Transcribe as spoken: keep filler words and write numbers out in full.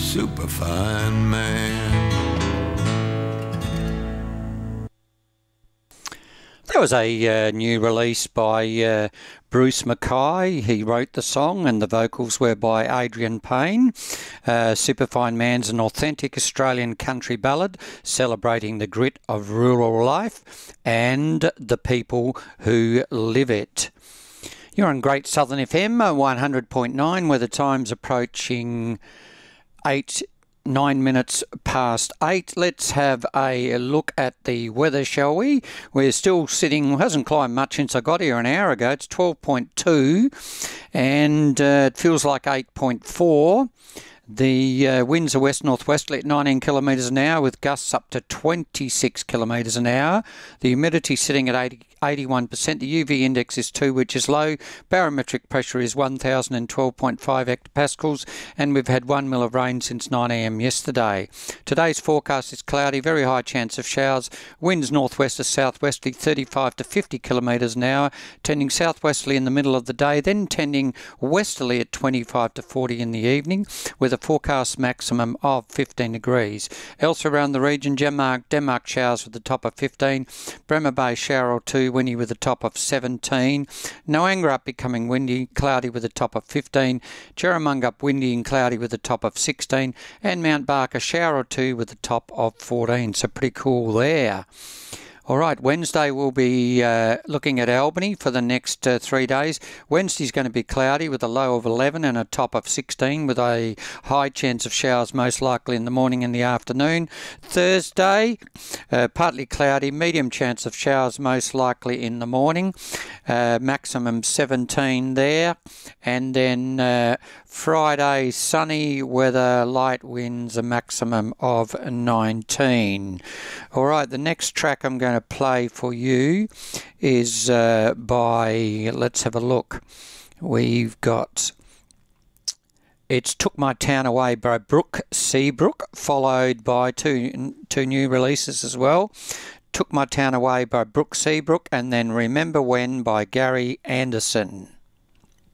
superfine man. That was a uh, new release by uh, Bruce Mackay. He wrote the song and the vocals were by Adrian Payne. Uh, Superfine Man's an authentic Australian country ballad celebrating the grit of rural life and the people who live it. You're on Great Southern F M one hundred point nine where the time's approaching eight Nine minutes past eight. Let's have a look at the weather, shall we? We're still sitting, hasn't climbed much since I got here an hour ago. It's twelve point two and uh, it feels like eight point four. The uh, winds are west-northwesterly at nineteen kilometres an hour with gusts up to twenty-six kilometres an hour. The humidity sitting at eighty, eighty-one percent. The U V index is two, which is low. Barometric pressure is one thousand twelve point five hectopascals, and we've had one mil of rain since nine a m yesterday. Today's forecast is cloudy, very high chance of showers. Winds northwest to southwesterly, thirty-five to fifty kilometres an hour, tending southwesterly in the middle of the day, then tending westerly at twenty-five to forty in the evening, with a forecast maximum of fifteen degrees. Else around the region, Denmark, Denmark showers with the top of fifteen, Bremer Bay shower or two, windy with a top of seventeen, Noangarup becoming windy, cloudy with a top of fifteen, Jerramungup windy and cloudy with a top of sixteen, and Mount Barker shower or two with a top of fourteen. So pretty cool there. All right, Wednesday we'll be uh, looking at Albany for the next uh, three days. Wednesday's going to be cloudy with a low of eleven and a top of sixteen with a high chance of showers most likely in the morning and the afternoon. Thursday, uh, partly cloudy, medium chance of showers most likely in the morning, uh, maximum seventeen there. And then uh, Friday, sunny weather, light winds, a maximum of nineteen. All right, the next track I'm going to play for you is uh, by, let's have a look. We've got, it's Took My Town Away by Brooke Seabrook, followed by two, two new releases as well. Took My Town Away by Brooke Seabrook, and then Remember When by Gary Anderson.